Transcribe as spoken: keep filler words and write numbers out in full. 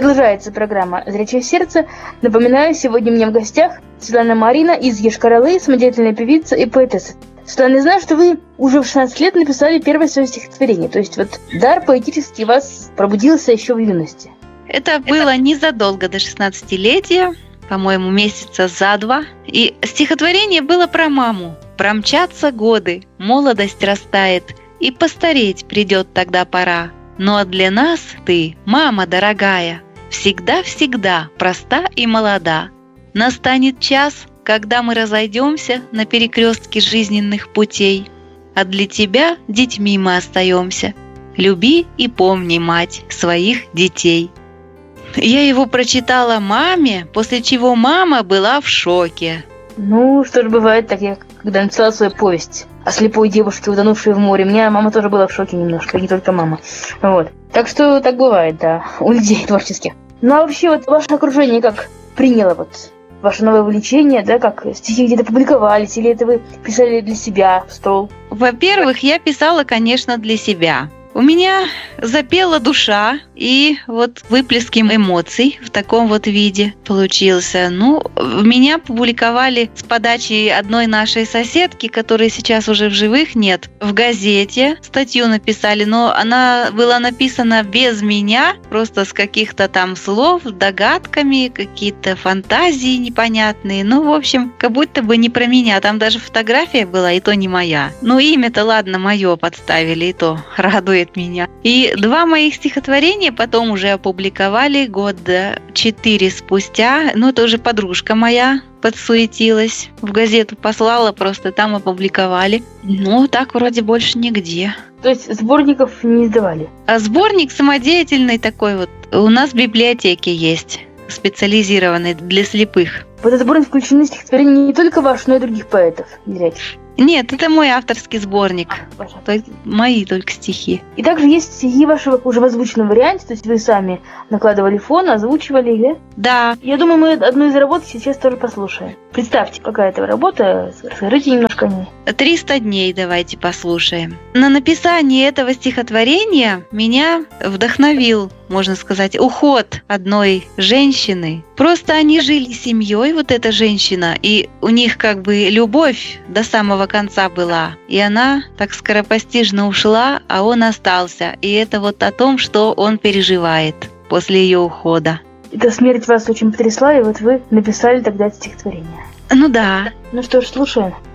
Продолжается программа «Зрячее сердце». Напоминаю, сегодня у меня в гостях Светлана Марина из Йошкар-Олы, самодеятельная певица и поэтесса. Светлана, я знаю, что вы уже в шестнадцать лет написали первое свое стихотворение. То есть вот дар поэтический у вас пробудился еще в юности. Это было незадолго до шестнадцатилетия, по-моему, месяца за два. И стихотворение было про маму. Промчатся годы, молодость растает, и постареть придет тогда пора. Но для нас ты, мама дорогая, всегда-всегда проста и молода. Настанет час, когда мы разойдемся на перекрестке жизненных путей, а для тебя детьми мы остаемся. Люби и помни, мать, своих детей. Я его прочитала маме, после чего мама была в шоке. Ну, что ж, бывает так, я когда написала свою повесть о слепой девушке, утонувшей в море, у меня мама тоже была в шоке немножко, не только мама. Вот. Так что так бывает, да, у людей творческих. Ну, а вообще, вот ваше окружение как приняло вот ваше новое увлечение, да, как стихи где-то публиковались, или это вы писали для себя в стол? Во-первых, я писала, конечно, для себя. У меня запела душа, и вот выплески эмоций в таком вот виде получился. Ну, меня публиковали с подачи одной нашей соседки, которой сейчас уже в живых нет. В газете статью написали, но она была написана без меня, просто с каких-то там слов, догадками, какие-то фантазии непонятные. Ну, в общем, как будто бы не про меня. Там даже фотография была, и то не моя. Ну, имя-то, ладно, мое подставили, и то радует меня. И два моих стихотворения потом уже опубликовали года четыре спустя. Ну, это уже подружка моя подсуетилась. В газету послала, просто там опубликовали. Ну, так вроде больше нигде. То есть сборников не издавали? А сборник самодеятельный такой вот у нас в библиотеке есть, специализированный для слепых. В этот сборник включены стихотворения не только ваши, но и других поэтов. Нет, это мой авторский сборник. А, только, мои только стихи. И также есть стихи вашего уже в озвученном варианте, то есть вы сами накладывали фон, озвучивали их, да? Да. Я думаю, мы одну из работ сейчас тоже послушаем. Представьте, какая это работа, расскажите немножко о ней. «триста дней» давайте послушаем. На написание этого стихотворения меня вдохновил, можно сказать, уход одной женщины. Просто они жили семьей, вот эта женщина, и у них как бы любовь до самого конца была. И она так скоропостижно ушла, а он остался. И это вот о том, что он переживает после ее ухода. Эта смерть вас очень потрясла, и вот вы написали тогда это стихотворение. Ну да. Ну что ж, слушаем.